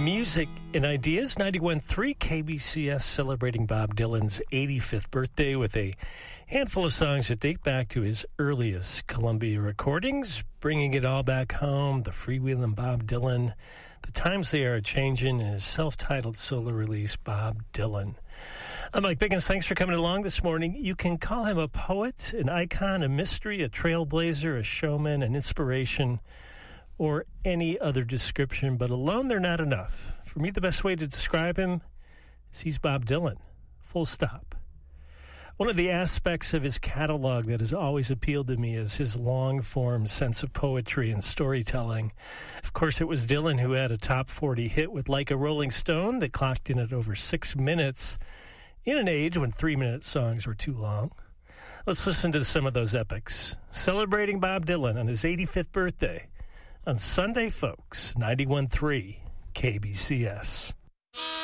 Music and Ideas, 91.3 KBCS, celebrating Bob Dylan's 85th birthday with a handful of songs that date back to his earliest Columbia recordings, bringing it all back home, the freewheeling Bob Dylan, the times they are changing, and his self-titled solo release, Bob Dylan. I'm Mike Biggins. Thanks for coming along this morning. You can call him a poet, an icon, a mystery, a trailblazer, a showman, an inspiration, or any other description, but alone they're not enough. For me, the best way to describe him is he's Bob Dylan, full stop. One of the aspects of his catalog that has always appealed to me is his long-form sense of poetry and storytelling. Of course, it was Dylan who had a top 40 hit with Like a Rolling Stone that clocked in at over 6 minutes in an age when 3-minute songs were too long. Let's listen to some of those epics. Celebrating Bob Dylan on his 85th birthday on Sunday, folks, 91.3 KBCS.